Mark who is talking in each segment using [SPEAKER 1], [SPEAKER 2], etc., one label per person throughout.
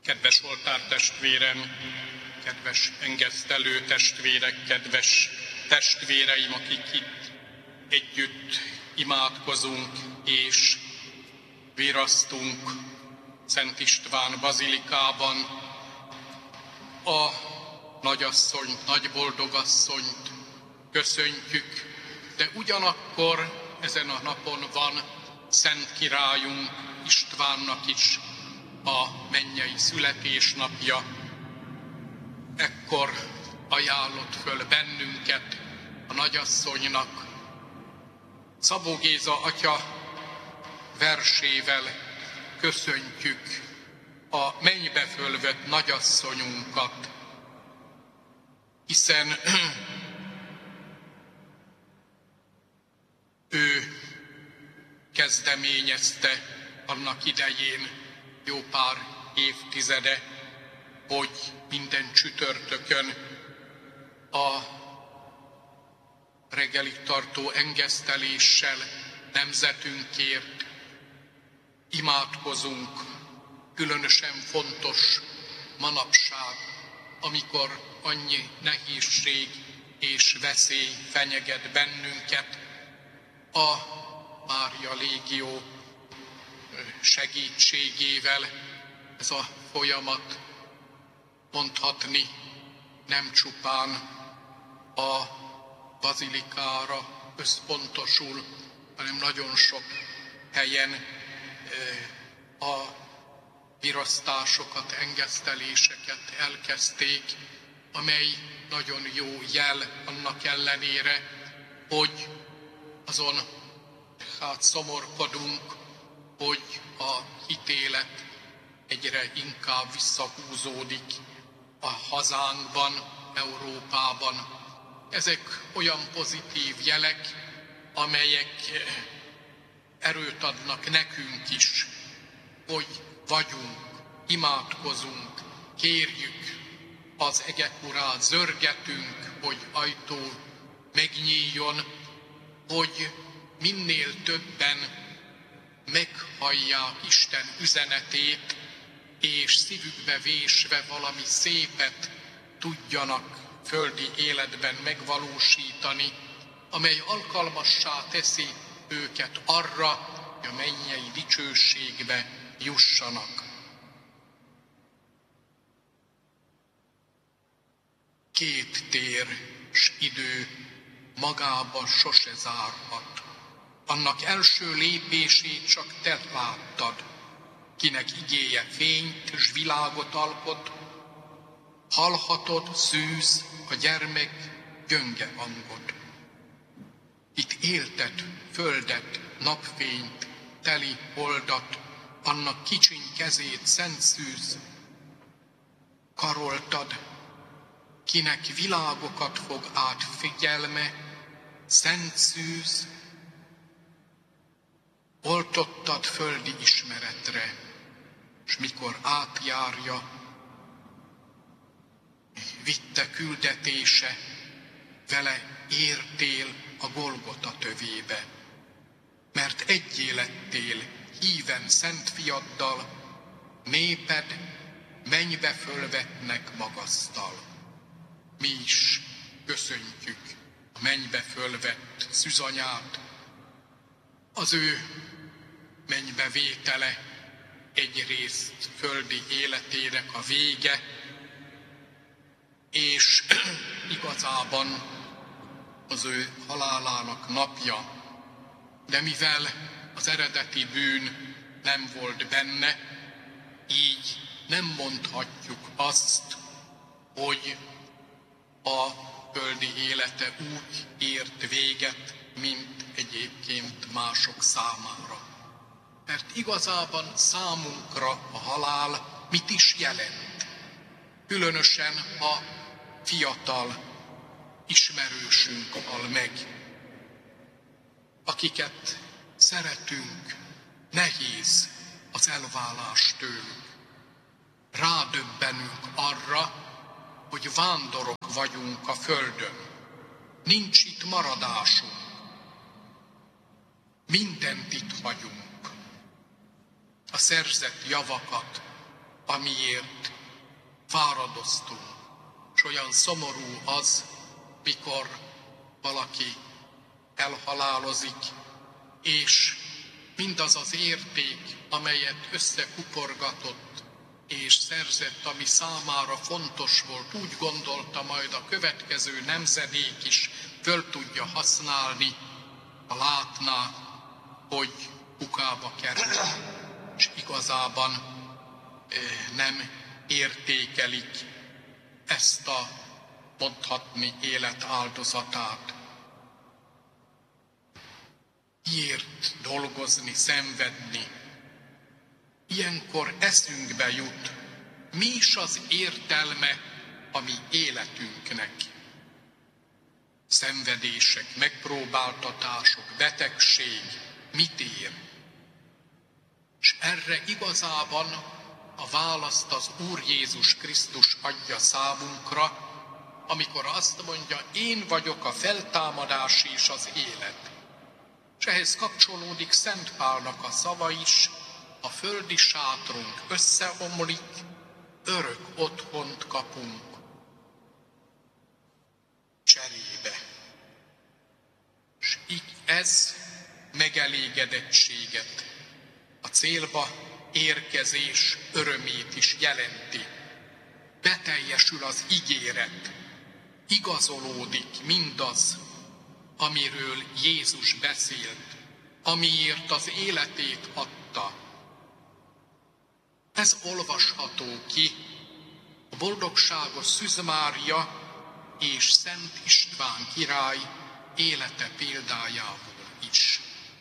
[SPEAKER 1] Kedves oltártestvérem, kedves engesztelő testvérek, kedves testvéreim, akik itt együtt imádkozunk és virasztunk Szent István bazilikában, a nagyasszonyt, nagyboldogasszonyt köszöntjük, de ugyanakkor ezen a napon van Szent Királyunk Istvánnak is a mennyei születésnapja. Ekkor ajánlott föl bennünket a nagyasszonynak. Szabó Géza atya versével köszöntjük a mennybe fölvett nagyasszonyunkat, hiszen ő kezdeményezte annak idején, jó pár évtizede, hogy minden csütörtökön a reggelig tartó engeszteléssel nemzetünkért imádkozunk. Különösen fontos manapság, amikor annyi nehézség és veszély fenyeget bennünket, a Mária Légió segítségével ez a folyamat mondhatni nem csupán a bazilikára összpontosul, hanem nagyon sok helyen a virasztásokat, engeszteléseket elkezdték, amely nagyon jó jel annak ellenére, hogy azon szomorkodunk, hogy a hitélet egyre inkább visszahúzódik a hazánkban, Európában. Ezek olyan pozitív jelek, amelyek erőt adnak nekünk is, hogy vagyunk, imádkozunk, kérjük az egek urát, zörgetünk, hogy ajtó megnyíljon, hogy minél többen meghallják Isten üzenetét, és szívükbe vésve valami szépet tudjanak földi életben megvalósítani, amely alkalmassá teszi őket arra, hogy a mennyei dicsőségbe jussanak. Két tér s idő magába sose zárhat. Annak első lépését csak te láttad, kinek igéje fényt s világot alkot, hallhatod szűz a gyermek gyönge hangot. Itt éltet földet, napfényt, teli holdat, annak kicsiny kezét szent szűz karoltad, kinek világokat fog át figyelme, szent szűz, oltottad földi ismeretre, s mikor átjárja, vitte küldetése, vele értél a Golgota tövébe. Mert egyé lettél híven szent fiaddal, néped mennybe fölvetnek magasztal. Mi is köszöntjük a mennybe fölvett szűzanyát, az ő mennybe vétele egyrészt földi életének a vége, és igazában az ő halálának napja, de mivel az eredeti bűn nem volt benne, így nem mondhatjuk azt, hogy a földi élete úgy ért véget, mint egyébként mások számára. Mert igazában számunkra a halál mit is jelent? Különösen, ha fiatal ismerősünk hal meg, akiket szeretünk, nehéz az elválás tőlük. Rádöbbenünk arra, hogy vándorok vagyunk a földön. Nincs itt maradásunk. Mindent itt hagyunk. A szerzett javakat, amiért fáradoztunk. És olyan szomorú az, mikor valaki elhalálozik, és mindaz az érték, amelyet összekuporgatott és szerzett, ami számára fontos volt, úgy gondolta, majd a következő nemzedék is föl tudja használni, ha látná, hogy kukába kerül, és igazában nem értékelik ezt a, mondhatni, élet áldozatát. Miért dolgozni, szenvedni? Ilyenkor eszünkbe jut, mi is az értelme a mi életünknek. Szenvedések, megpróbáltatások, betegség mit ér? És erre igazában a választ az Úr Jézus Krisztus adja számunkra, amikor azt mondja, én vagyok a feltámadás és az élet. És ehhez kapcsolódik Szent Pálnak a szava is, a földi sátrunk összeomlik, örök otthont kapunk cserébe. És így ez megelégedettséget, a célba érkezés örömét is jelenti. Beteljesül az ígéret, igazolódik mindaz, amiről Jézus beszélt, amiért az életét adta. Ez olvasható ki a boldogságos Szűz Mária és Szent István király élete példájából is.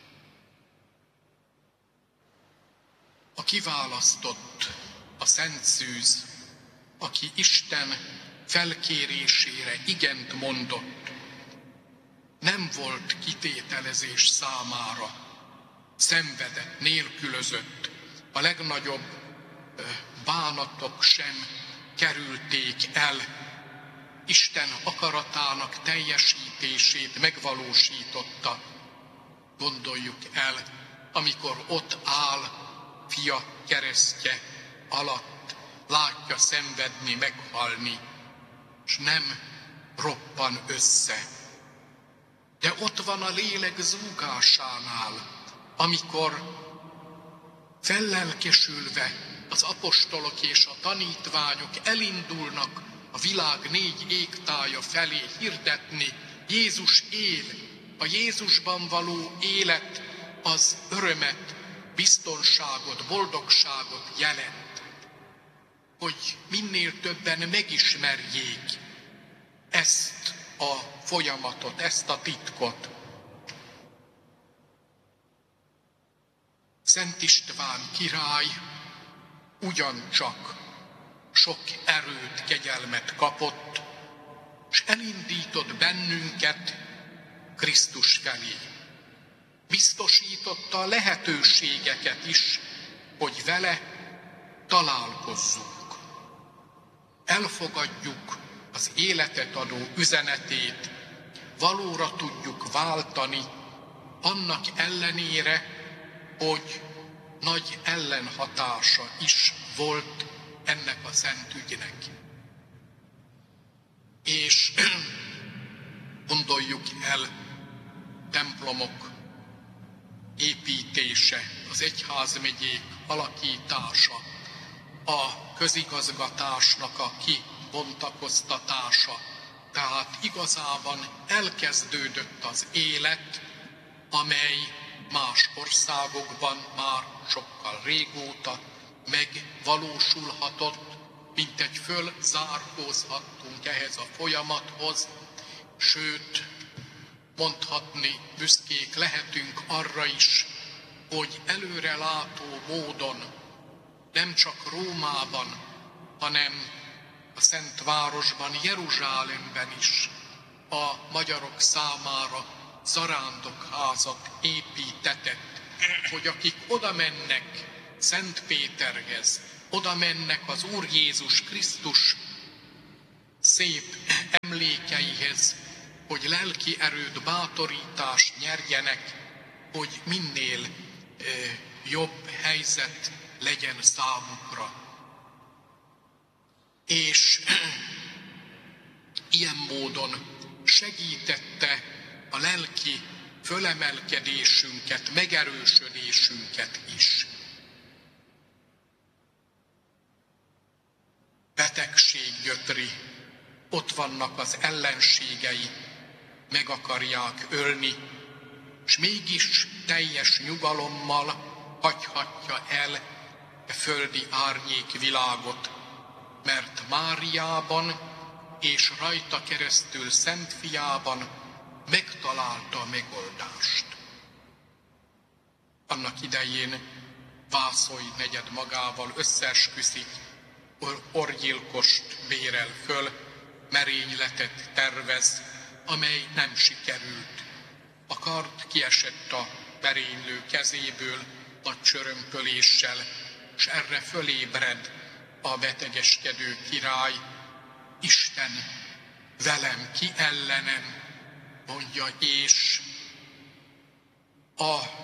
[SPEAKER 1] A kiválasztott, a Szent Szűz, aki Isten felkérésére igent mondott, nem volt kitételezés számára, szenvedett, nélkülözött, a legnagyobb bánatok sem kerülték el, Isten akaratának teljesítését megvalósította. Gondoljuk el, amikor ott áll fia keresztje alatt, látja szenvedni, meghalni, és nem roppan össze. De ott van a lélek zúgásánál, amikor fellelkesülve az apostolok és a tanítványok elindulnak a világ 4 égtája felé hirdetni, Jézus él, a Jézusban való élet az örömet, biztonságot, boldogságot jelent, hogy minél többen megismerjék ezt a folyamatot, ezt a titkot. Szent István király ugyancsak sok erőt, kegyelmet kapott, és elindított bennünket Krisztus felé. Biztosította a lehetőségeket is, hogy vele találkozzunk. Elfogadjuk az életet adó üzenetét, valóra tudjuk váltani, annak ellenére, hogy nagy ellenhatása is volt ennek a szent ügynek. És gondoljuk el templomok építése, az egyházmegyék alakítása, a közigazgatásnak a kibontakoztatása. Tehát igazában elkezdődött az élet, amely más országokban már sokkal régóta megvalósulhatott, mint egy fölzárkózhattunk ehhez a folyamathoz, sőt, mondhatni büszkék lehetünk arra is, hogy előrelátó módon nem csak Rómában, hanem a Szent Városban, Jeruzsálemben is a magyarok számára zarándokházat építetett, hogy akik oda mennek Szent Péterhez, oda mennek az Úr Jézus Krisztus szép emlékeihez, hogy lelki erőt, bátorítást nyerjenek, hogy minél jobb helyzet legyen számukra. és ilyen módon segítette a lelki fölemelkedésünket, megerősödésünket is. Betegség gyötri, ott vannak az ellenségei, meg akarják ölni, és mégis teljes nyugalommal hagyhatja el a földi árnyékvilágot, mert Máriában és rajta keresztül Szent Fiában megtalálta a megoldást. Annak idején Vászói negyed magával összeesküszik, orgyilkost bérel föl, merényletet tervez, amely nem sikerült. A kard kiesett a merénylő kezéből nagy csörömpöléssel, és erre fölébred a betegeskedő király. Isten velem, ki ellenem, mondja, és az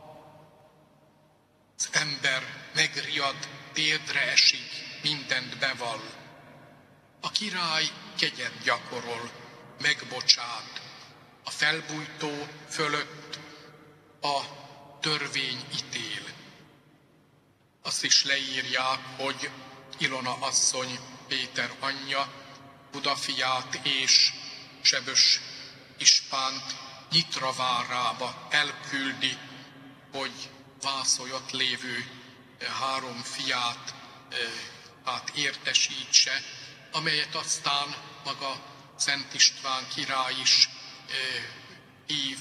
[SPEAKER 1] ember megriad, térdre esik, mindent bevall. A király kegyet gyakorol, megbocsát. A felbújtó fölött a törvény ítél. Azt is leírják, hogy Ilona asszony, Péter anyja, Budafiát és Sebös Ispánt Nyitra várába elküldi, hogy Vászóly ott lévő 3 fiát értesítse, amelyet aztán maga Szent István király is hív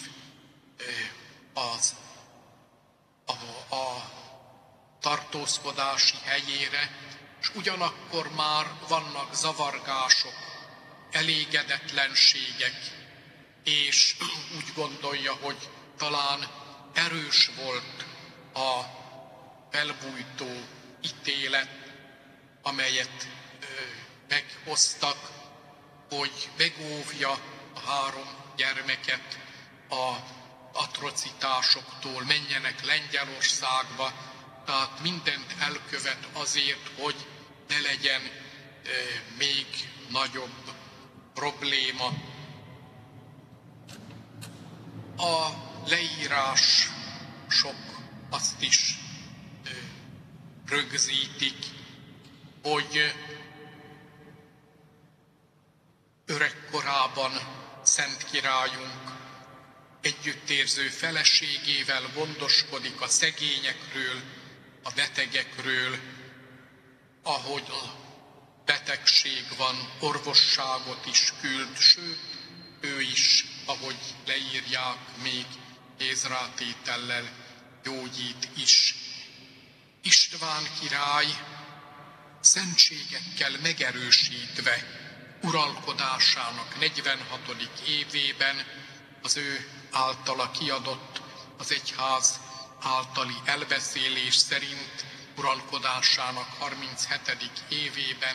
[SPEAKER 1] a tartózkodási helyére, és ugyanakkor már vannak zavargások, elégedetlenségek, és úgy gondolja, hogy talán erős volt a felbújtó ítélet, amelyet meghoztak, hogy megóvja a 3 gyermeket az atrocitásoktól, menjenek Lengyelországba, tehát mindent elkövet azért, hogy ne legyen még nagyobb probléma. A leírások azt is rögzítik, hogy öregkorában Szent Királyunk együttérző feleségével gondoskodik a szegényekről, a betegekről, ahogy a betegség van, orvosságot is küld, sőt, ő is, ahogy leírják, még kézrátétellel gyógyít is. István király szentségekkel megerősítve uralkodásának 46. évében az ő általa kiadott, az egyház általi elbeszélés szerint uralkodásának 37. évében,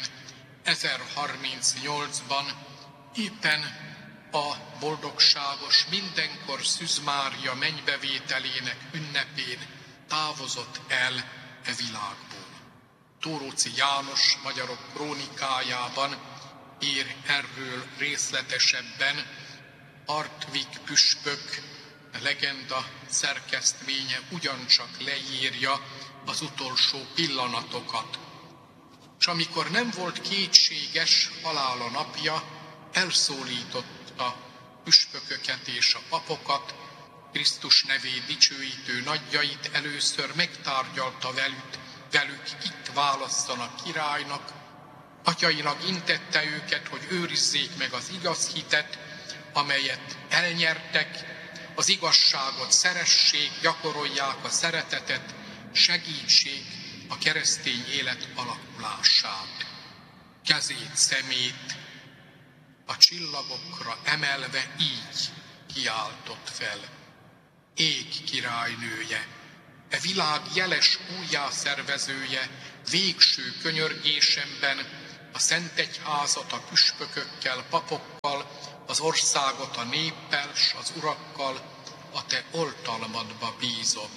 [SPEAKER 1] 1038-ban éppen a boldogságos, mindenkor Szűz Mária mennybevételének ünnepén távozott el e világból. Tóróczy János Magyarok krónikájában ír erről részletesebben, Hartwig püspök, a legenda szerkesztménye ugyancsak leírja az utolsó pillanatokat. És amikor nem volt kétséges halála napja, elszólította püspököket és a papokat, Krisztus nevét dicsőítő nagyjait először megtárgyalta velük, itt válasszanak királynak, atyainak intette őket, hogy őrizzék meg az igaz hitet, amelyet elnyertek, az igazságot szeressék, gyakorolják a szeretetet, segítsék a keresztény élet alakulását. Kezét, szemét a csillagokra emelve így kiáltott fel: Ég királynője, e világ jeles újjászervezője, végső könyörgésemben a Szent Egyházat a püspökökkel, papokkal, az országot a néppel s az urakkal a te oltalmadba bízom.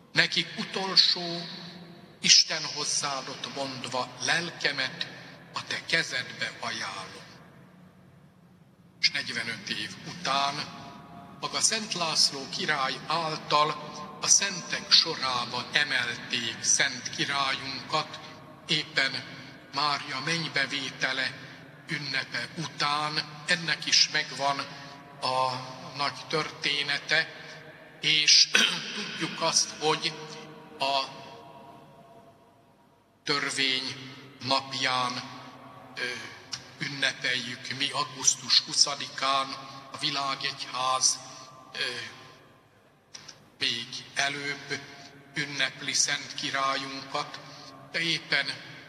[SPEAKER 1] Nekik utolsó, Isten hozzáadott mondva lelkemet a te kezedbe ajánlom. És 45 év után maga Szent László király által a szentek sorába emelték szent királyunkat, éppen Mária mennybevétele ünnepe után. Ennek is megvan a nagy története, és tudjuk azt, hogy a törvény napján ünnepeljük mi augusztus 20-án, a világegyház még előbb ünnepli szent királyunkat, de éppen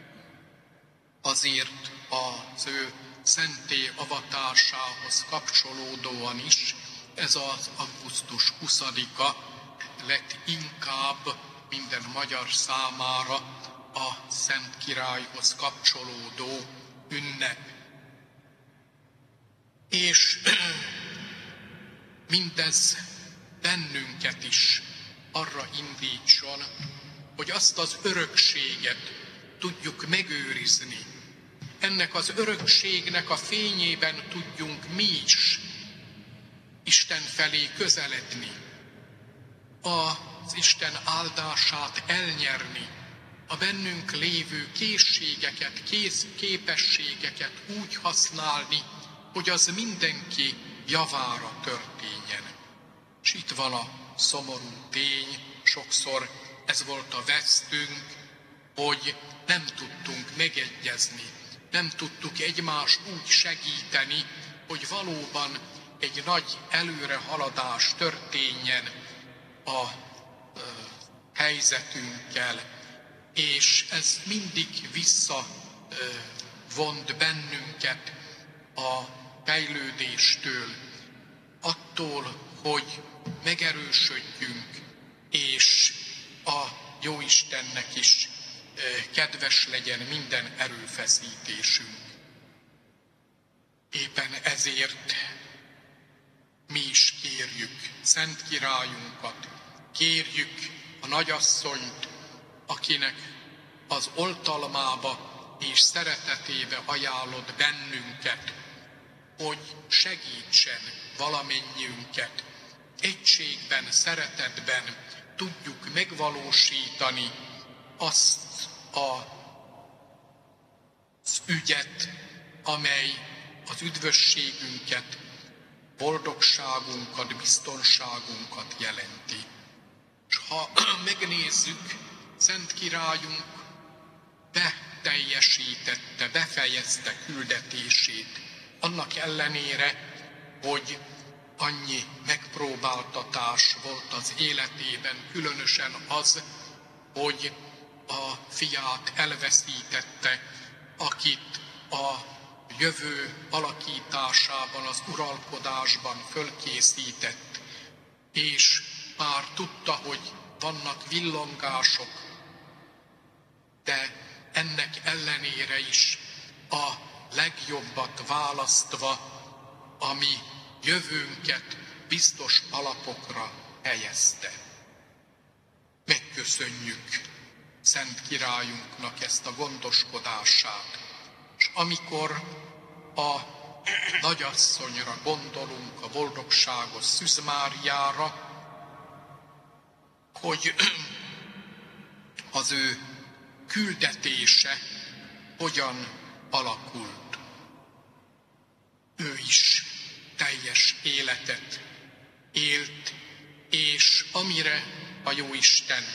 [SPEAKER 1] azért az ő szenté avatásához kapcsolódóan is ez az augusztus 20-a lett inkább minden magyar számára a Szent Királyhoz kapcsolódó ünnep. És mindez bennünket is arra indítson, hogy azt az örökséget tudjuk megőrizni. Ennek az örökségnek a fényében tudjunk mi is Isten felé közeledni, az Isten áldását elnyerni, a bennünk lévő készségeket, képességeket úgy használni, hogy az mindenki javára történjen. És itt van a szomorú tény, sokszor ez volt a vesztünk, hogy nem tudtunk megegyezni, nem tudtuk egymást úgy segíteni, hogy valóban egy nagy előrehaladás történjen a helyzetünkkel, és ez mindig visszavont bennünket a fejlődéstől, attól, hogy megerősödjünk, és a Jóistennek is kedves legyen minden erőfeszítésünk. Éppen ezért mi is kérjük Szent Királyunkat, kérjük a nagyasszonyt, akinek az oltalmába és szeretetébe ajánlott bennünket, hogy segítsen valamennyiünket, egységben, szeretetben tudjuk megvalósítani azt az ügyet, amely az üdvösségünket, boldogságunkat, biztonságunkat jelenti. És ha megnézzük, Szent Királyunk beteljesítette, befejezte küldetését, annak ellenére, hogy annyi megpróbáltatás volt az életében, különösen az, hogy a fiát elveszítette, akit a jövő alakításában, az uralkodásban fölkészített, és már tudta, hogy vannak villongások, de ennek ellenére is a legjobbat választva, ami jövőnket biztos alapokra helyezte. Megköszönjük Szent Királyunknak ezt a gondoskodását, és amikor a nagyasszonyra gondolunk, a boldogságos Szűz Máriára, hogy az ő küldetése hogyan alakult. Ő is teljes életet élt, és amire a Jóisten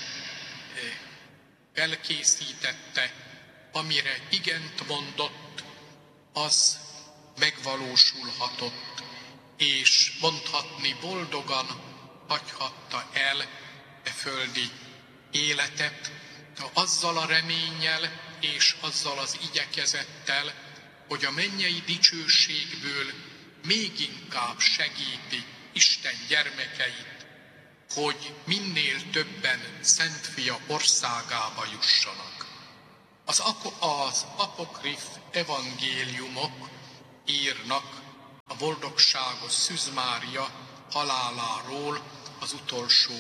[SPEAKER 1] felkészítette, amire igent mondott, az megvalósulhatott, és mondhatni boldogan hagyhatta el e földi életet, azzal a reménnyel és azzal az igyekezettel, hogy a mennyei dicsőségből még inkább segíti Isten gyermekeit, hogy minél többen Szent Fia országába jussanak. Az apokrif evangéliumok írnak a boldogságos Szűz Mária haláláról, az utolsó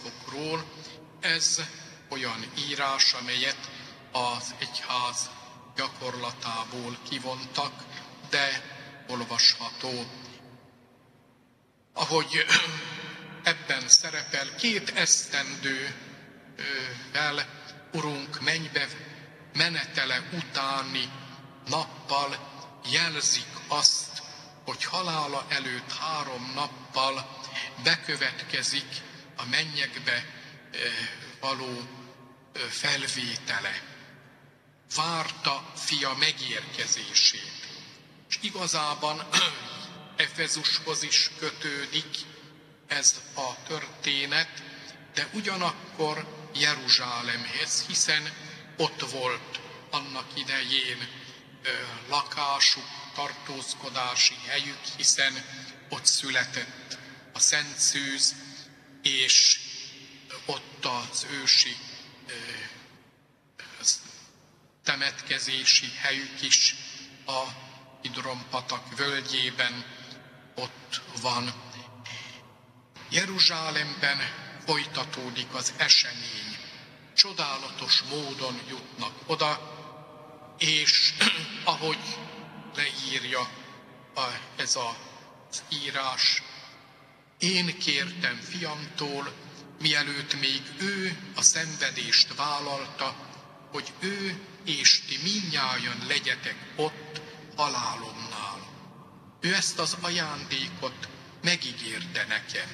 [SPEAKER 1] időszakokról. Ez olyan írás, amelyet az egyház gyakorlatából kivontak, de olvasható. Ahogy ebben szerepel, 2 esztendővel Urunk mennybe menetele utáni nappal jelzik azt, hogy halála előtt 3 nappal bekövetkezik a mennyekbe való felvétele. Várta fia megérkezését. És igazában Efezushoz is kötődik ez a történet, de ugyanakkor Jeruzsálemhez, hiszen ott volt annak idején lakásuk, tartózkodási helyük, hiszen ott született a Szent Szűz, és ott az ősi temetkezési helyük is a Kidron-patak völgyében ott van. Jeruzsálemben folytatódik az esemény. Csodálatos módon jutnak oda, és ahogy leírja ez az írás, én kértem fiamtól, mielőtt még ő a szenvedést vállalta, hogy ő és ti mindnyájan legyetek ott halálomnál. Ő ezt az ajándékot megígérte nekem.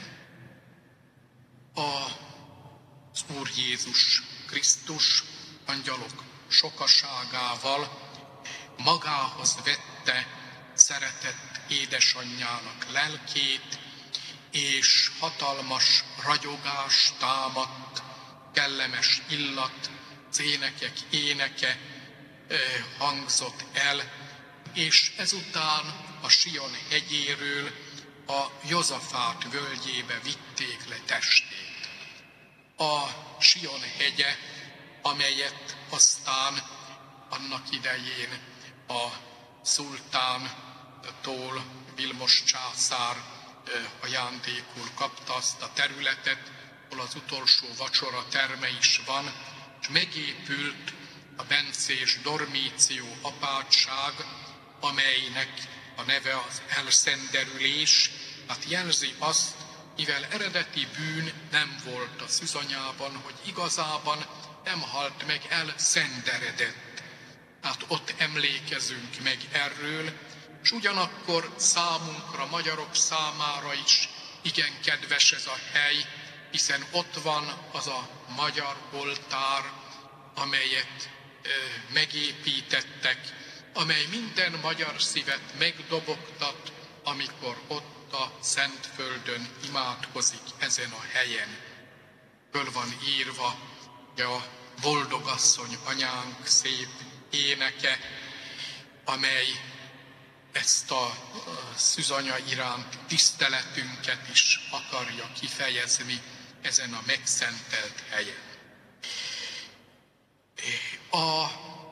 [SPEAKER 1] Az Úr Jézus Krisztus angyalok sokaságával magához vette szeretett édesanyjának lelkét, és hatalmas ragyogás támadt, kellemes illat, az énekek éneke hangzott el, és ezután a Sion hegyéről a Jozafát völgyébe vitték le testét. A Sion hegye, amelyet aztán annak idején a szultántól Vilmos császár ajándékul kapta azt a területet, ahol az utolsó vacsora terme is van, és megépült a bencés Dormíció apátság, amelynek a neve az elszenderülés, hát jelzi azt, mivel eredeti bűn nem volt a szűzanyában, hogy igazában nem halt meg el, szenderedett. Hát ott emlékezünk meg erről, és ugyanakkor számunkra, magyarok számára is igen kedves ez a hely, hiszen ott van az a magyar oltár, amelyet megépítettek, amely minden magyar szívet megdobogtat, amikor ott a Szentföldön imádkozik ezen a helyen. Föl van írva a Boldogasszony anyánk szép éneke, amely ezt a szűzanya iránt tiszteletünket is akarja kifejezni ezen a megszentelt helyen. A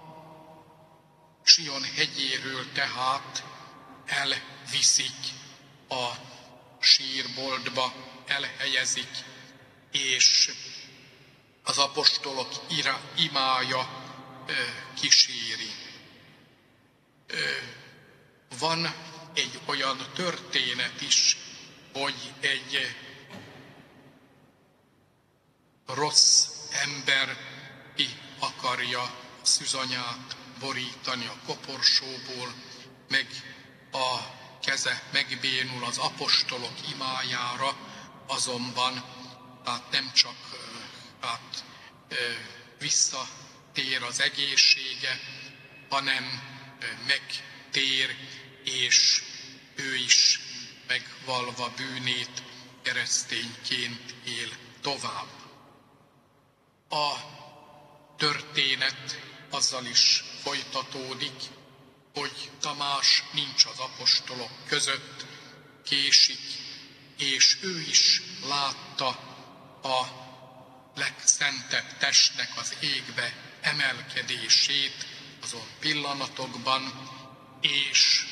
[SPEAKER 1] Sion hegyéről tehát elviszik a sírboltba, elhelyezik, és az apostolok imája kíséri. Van egy olyan történet is, hogy egy rossz ember ki akarja a szűzanyát borítani a koporsóból, meg a keze megbénul az apostolok imájára, azonban hát nem csak visszatér az egészsége, hanem megtér, és ő is megvalva bűnét keresztényként él tovább. A történet azzal is folytatódik, hogy Tamás nincs az apostolok között, késik, és ő is látta a legszentebb testnek az égbe emelkedését azon pillanatokban, és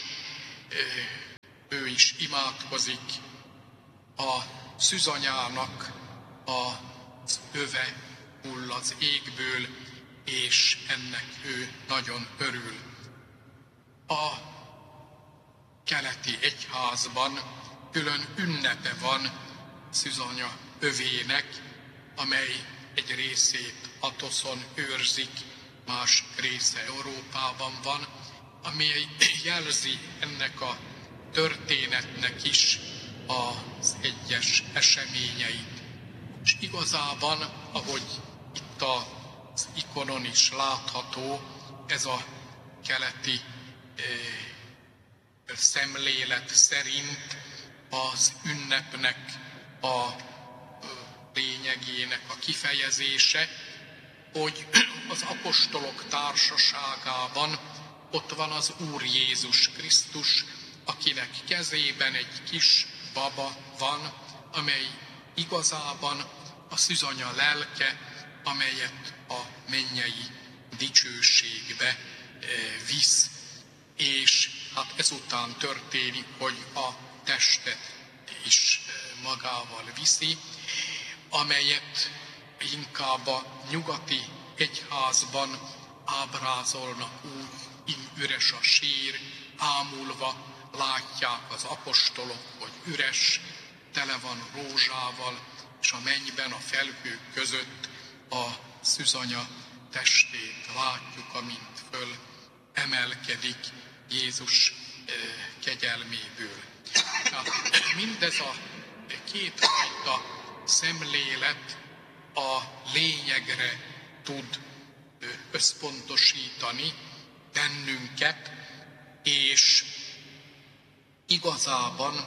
[SPEAKER 1] ő is imádkozik. A szűzanyának az öve hull az égből, és ennek ő nagyon örül. A keleti egyházban külön ünnepe van Szűzanya övének, amely egy részét Atoszon őrzik, más része Európában van, amely jelzi ennek a történetnek is az egyes eseményeit. És igazában, ahogy itt az ikonon is látható, ez a keleti szemlélet szerint az ünnepnek a lényegének a kifejezése, hogy az apostolok társaságában ott van az Úr Jézus Krisztus, akinek kezében egy kis baba van, amely igazában a szűzanya lelke, amelyet a mennyei dicsőségbe visz. És hát ezután történik, hogy a testet is magával viszi, amelyet inkább a nyugati egyházban ábrázolnak úgy, üres a sír, ámulva látják az apostolok, hogy üres, tele van rózsával, és a mennyben a felhők között a szűzanya testét látjuk, amint föl emelkedik Jézus kegyelméből. Tehát mindez a kétfajta szemlélet a lényegre tud összpontosítani bennünket, és igazában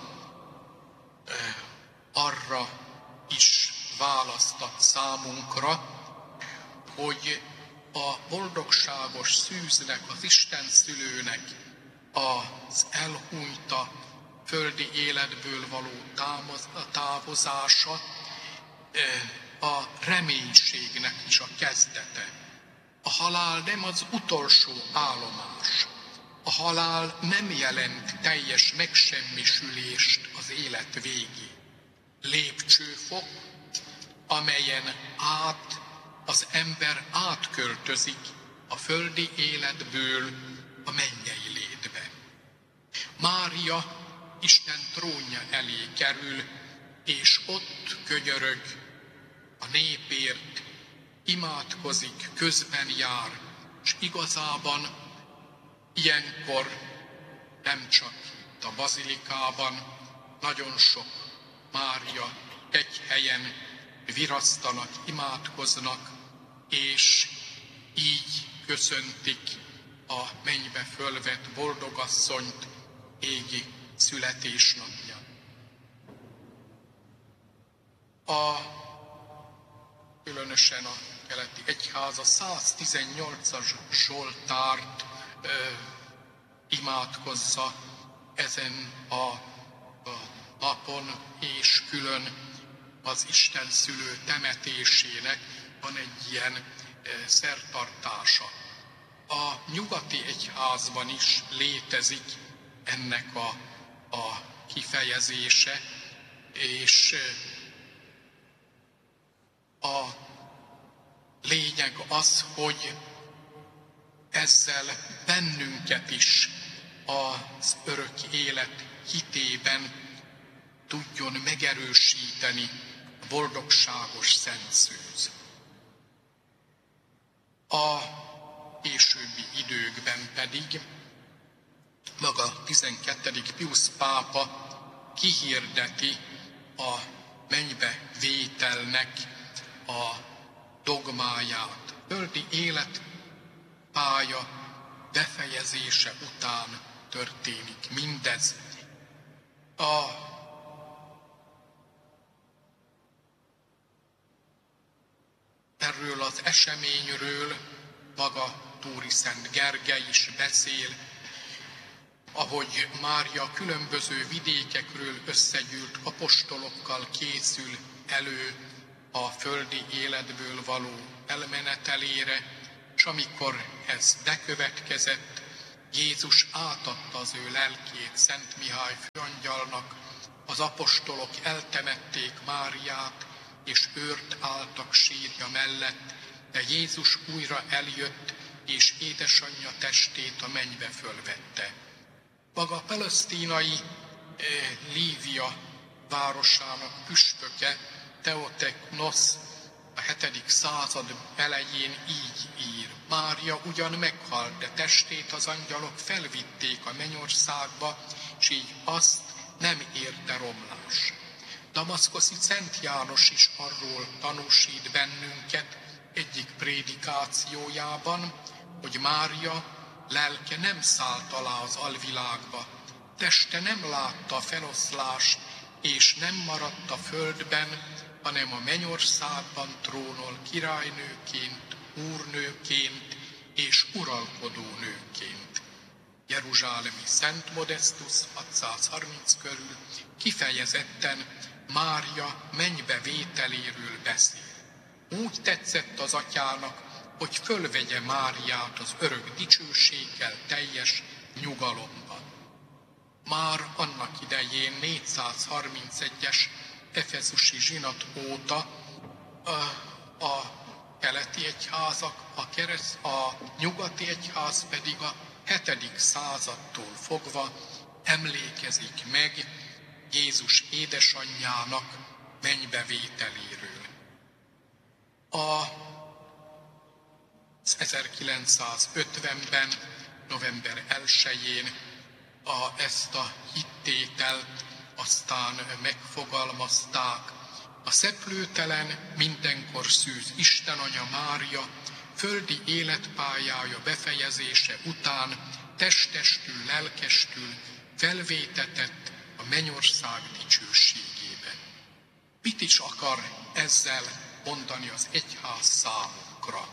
[SPEAKER 1] arra is választat számunkra, hogy a boldogságos szűznek, az Isten szülőnek az elhunyta földi életből való távozása a reménységnek is a kezdete. A halál nem az utolsó állomás. A halál nem jelent teljes megsemmisülést az élet végén. Lépcsőfok, amelyen át az ember átköltözik a földi életből a mennyei létbe. Mária Isten trónja elé kerül, és ott könyörög a népért, imádkozik, közben jár, és igazában ilyenkor nem csak itt a bazilikában, nagyon sok Mária egy helyen virasztanak, imádkoznak, és így köszöntik a mennybe fölvett boldogasszonyt égi születésnapján. Különösen a keleti egyház a 118-as Zsoltárt imádkozza ezen a napon, és külön az Isten szülő temetésének van egy ilyen szertartása. A nyugati egyházban is létezik ennek a kifejezése, és a lényeg az, hogy ezzel bennünket is az örök élet hitében tudjon megerősíteni a boldogságos szent szűz. A későbbi időkben pedig maga 12. Piusz pápa kihirdeti a mennybe vételnek a dogmáját. Földi életpálya befejezése után történik mindez. Erről az eseményről maga Túri Szent Gergely is beszél, ahogy Mária különböző vidékekről összegyűlt apostolokkal készül elő a földi életből való elmenetelére, és amikor ez bekövetkezett, Jézus átadta az ő lelkét Szent Mihály főangyalnak, az apostolok eltemették Máriát, és őrt álltak sírja mellett, de Jézus újra eljött, és édesanyja testét a mennybe fölvette. Maga a palesztinai Lívia városának püspöke, Theotoknos a 7. század elején így ír: Mária ugyan meghalt, de testét az angyalok felvitték a mennyországba, és így azt nem érte romlás. Damaszkuszi Szent János is arról tanúsít bennünket egyik prédikációjában, hogy Mária lelke nem szállt alá az alvilágba, teste nem látta a feloszlást, és nem maradt a földben, hanem a mennyországban trónol királynőként, úrnőként és uralkodó nőként. Jeruzsálemi Szent Modestus 630 körül kifejezetten Mária mennybe vételéről beszél. Úgy tetszett az atyának, hogy fölvegye Máriát az örök dicsőséggel teljes nyugalomban. Már annak idején 431-es efezusi zsinat óta a keleti egyházak, a nyugati egyház pedig a 7. századtól fogva emlékezik meg Jézus édesanyjának mennybevételéről. Az 1950-ben, november 1-én ezt a hittételt aztán megfogalmazták. A szeplőtelen, mindenkor szűz Istenanya Mária földi életpályája befejezése után testestül, lelkestül felvétetett a mennyország dicsőségébe. Mit is akar ezzel mondani az egyház számunkra?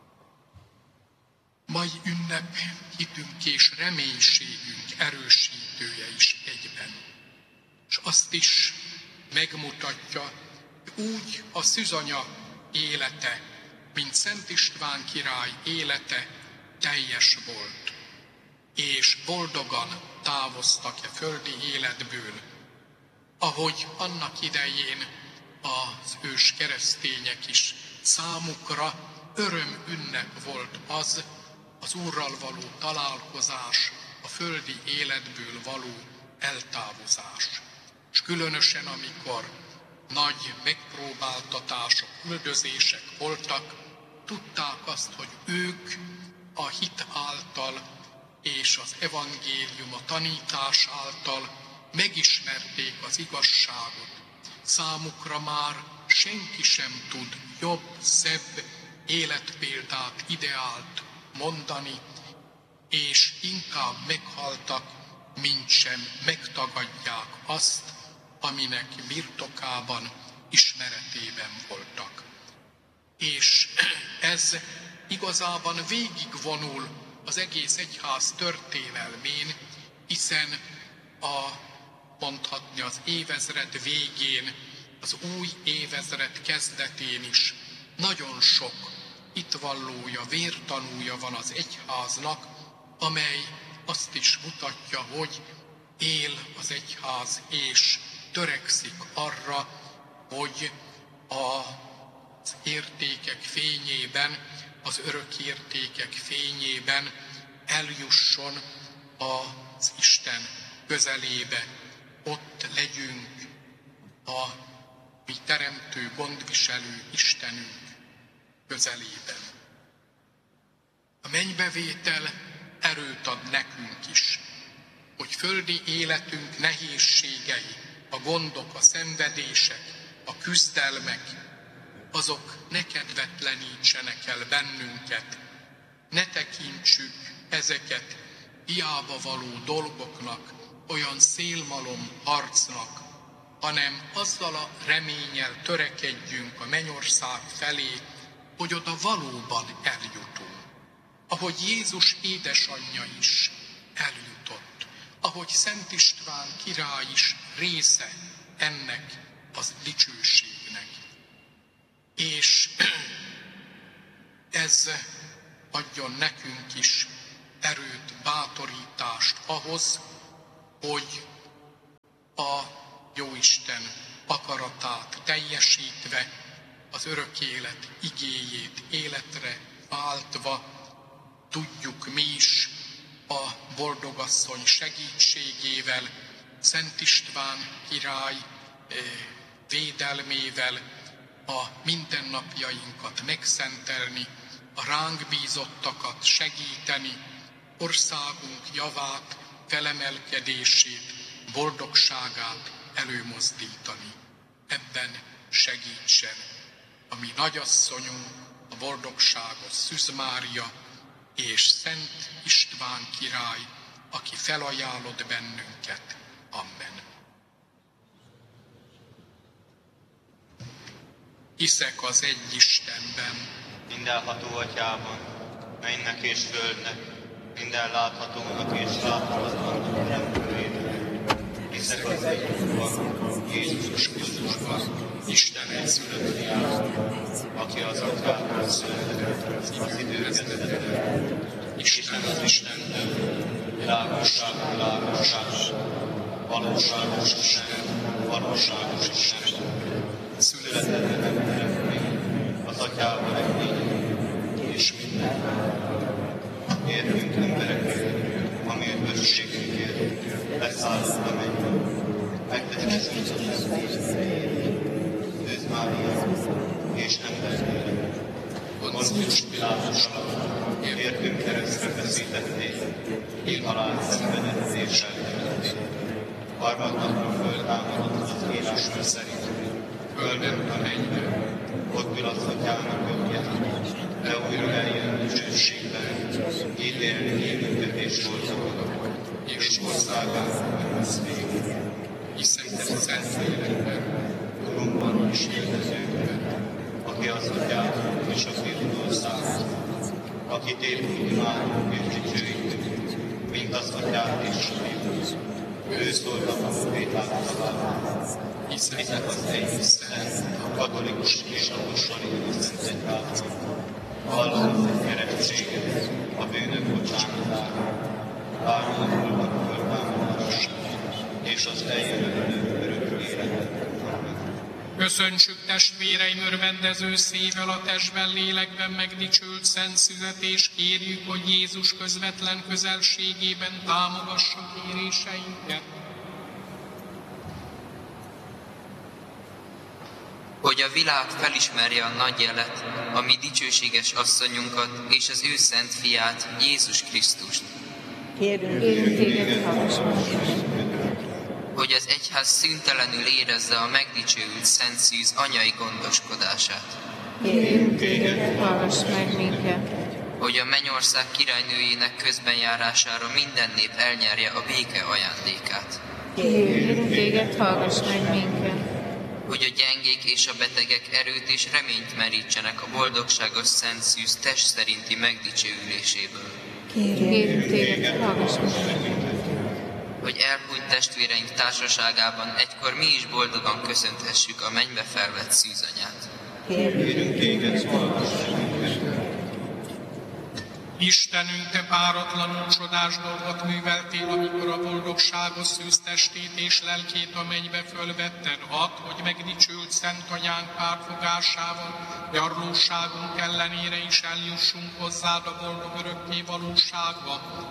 [SPEAKER 1] Mai ünnep hitünk és reménységünk erősítője is egyben. És azt is megmutatja, hogy úgy a szűzanya élete, mint Szent István király élete teljes volt, és boldogan távoztak a földi életből, ahogy annak idején az ős keresztények is számukra örömünnep volt az Úrral való találkozás, a földi életből való eltávozás. És különösen, amikor nagy megpróbáltatások, üldözések voltak, tudták azt, hogy ők a hit által és az evangélium, a tanítás által megismerték az igazságot. Számukra már senki sem tud jobb, szebb életpéldát, ideált mondani, és inkább meghaltak, mint sem megtagadják azt, aminek birtokában, ismeretében voltak. És ez igazában végigvonul az egész egyház történelmén, hiszen mondhatni az évezred végén, az új évezred kezdetén is nagyon sok hitvallója, vértanúja van az egyháznak, amely azt is mutatja, hogy él az egyház, és törekszik arra, hogy az értékek fényében, az örök értékek fényében eljusson az Isten közelébe. Ott legyünk a mi teremtő, gondviselő Istenünk közelében. A mennybevétel erőt ad nekünk is, hogy földi életünk nehézségei, a gondok, a szenvedések, a küzdelmek, azok ne kedvetlenítsenek el bennünket. Ne tekintsük ezeket hiába való dolgoknak, olyan szélmalom harcnak, hanem azzal a reménnyel törekedjünk a mennyország felé, hogy oda valóban eljutunk. Ahogy Jézus édesanyja is eljutott, ahogy Szent István király is része ennek az dicsőségnek. És ez adjon nekünk is erőt, bátorítást ahhoz, hogy a Jóisten akaratát teljesítve az örök élet igéjét életre váltva tudjuk mi is a boldogasszony segítségével, Szent István király védelmével a mindennapjainkat megszentelni, a ránk bízottakat segíteni, országunk javát, felemelkedését, boldogságát előmozdítani. Ebben segítsen a mi nagyasszonyunk, a boldogságos Szűz Mária és Szent István király, aki felajánlott bennünket. Amen. Hiszek az egy Istenben,
[SPEAKER 2] mindenható Atyában, mennynek és földnek, minden láthatónak és láthatatlannak teremtőjében. Hiszek az egy Úrban, Jézus Krisztusban, Isten egyszülött fiát, aki az Atyától született, az időkezdetben, Isten az Istentől, világosság világosság, valóságos Isten, valóságos Isten, született teremtmény, az Atyával egynél, és minden. Értünk emberekért, amiért bőségünkért, leszállott a mennybe, megtettünk Szűz Mária, és emberként. Pontius Pilátus alatt, értünk keresztre feszítették, így halált szenvedett és eltűnték. Harmadnapra föltámadott az írásra szerint, fölment a mennybe, ott ül az Atyának jobbján, de újra eljön dicsőségben, ítélni élőket és boldogokat, és országának lesz végig. Hiszek a Szentlélekben, Urunkban és Éltezőkben, aki az Atyától és a Fiútól származott, akit épp úgy imádunk és dicsőítünk, mint az Atyát és a Fiút. Ő szólt a proféták szavában. Hiszek az egy Szent, a katolikus és apostolikus Szent Egyházban. Hallom az keresztséget, a bűnök bocsánatára, bármilyen föltámadását, és az eljövendő örök életet.
[SPEAKER 1] Köszöntsük testvéreim örvendező szívvel a testben, lélekben megdicsült szent szüzet, és kérjük, hogy Jézus közvetlen közelségében támogassa kéréseinket.
[SPEAKER 3] Hogy a világ felismerje a nagy jelet, a mi dicsőséges asszonyunkat és az ő szent fiát, Jézus Krisztust.
[SPEAKER 4] Kérünk téged, hallgass meg.
[SPEAKER 3] Hogy az egyház szüntelenül érezze a megdicsőült Szent Szűz anyai gondoskodását.
[SPEAKER 4] Kérünk téged, hallgass meg minket.
[SPEAKER 3] Hogy a mennyország királynőjének közbenjárására minden nép elnyerje a béke ajándékát.
[SPEAKER 4] Kérünk téged, hallgass meg minket.
[SPEAKER 3] Hogy a gyengék és a betegek erőt és reményt merítsenek a boldogságos Szent Szűz test szerinti megdicsőüléséből.
[SPEAKER 4] Kérünk téged, hallgass meg minket.
[SPEAKER 3] Hogy elhunyt testvéreink társaságában egykor mi is boldogan köszönthessük a mennybe felvett szűzanyát.
[SPEAKER 2] Kérünk téged, hallgass meg minket.
[SPEAKER 1] Istenünk, te páratlanul csodás dolgot műveltél, amikor a boldogságos Szűz testét és lelkét a mennybe fölvetted. Add, hogy megdicsült Szent Anyánk pártfogásával, gyarlóságunk ellenére is eljussunk hozzád a boldog örökké valóságba.